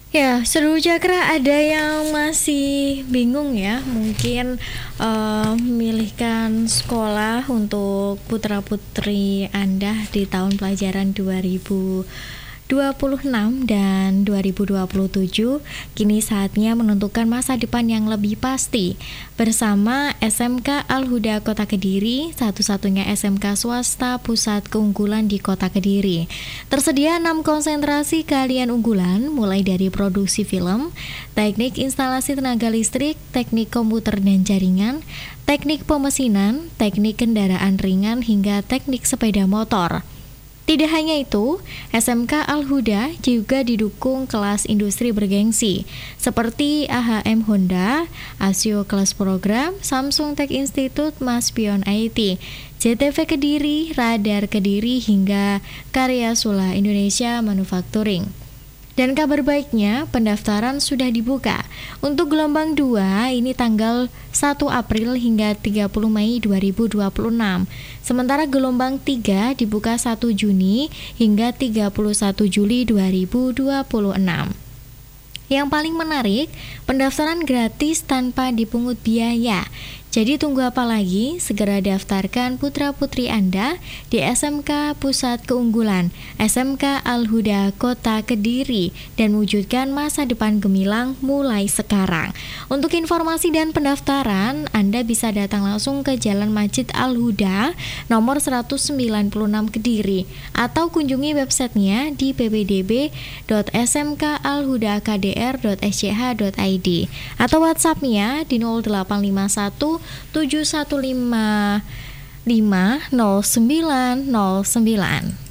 Ya, seru Cakra, ada yang masih bingung ya, mungkin memilihkan sekolah untuk putra-putri Anda di tahun pelajaran 2026 dan 2027. Kini saatnya menentukan masa depan yang lebih pasti bersama SMK Al-Huda Kota Kediri, satu-satunya SMK swasta pusat keunggulan di Kota Kediri. Tersedia 6 konsentrasi keahlian unggulan, mulai dari produksi film, teknik instalasi tenaga listrik, teknik komputer dan jaringan, teknik pemesinan, teknik kendaraan ringan, hingga teknik sepeda motor. Tidak hanya itu, SMK Al-Huda juga didukung kelas industri bergengsi seperti AHM Honda, ASIO Kelas Program, Samsung Tech Institute, Maspion IT, JTV Kediri, Radar Kediri, hingga Karya Sula Indonesia Manufacturing. Dan kabar baiknya, pendaftaran sudah dibuka. Untuk gelombang 2, ini tanggal 1 April hingga 30 Mei 2026. Sementara gelombang 3 dibuka 1 Juni hingga 31 Juli 2026. Yang paling menarik, pendaftaran gratis tanpa dipungut biaya. Jadi tunggu apa lagi? Segera daftarkan putra-putri Anda di SMK Pusat Keunggulan, SMK Al-Huda Kota Kediri, dan wujudkan masa depan gemilang mulai sekarang. Untuk informasi dan pendaftaran, Anda bisa datang langsung ke Jalan Masjid Al-Huda nomor 196 Kediri, atau kunjungi websitenya di ppdb.smkalhudakdr.sch.id, atau WhatsApp-nya di 0851 7155 0909.